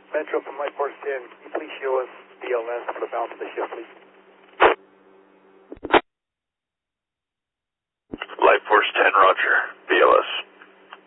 Metro from Light Force 10, can you please show us DLS for the balance of the shift, please?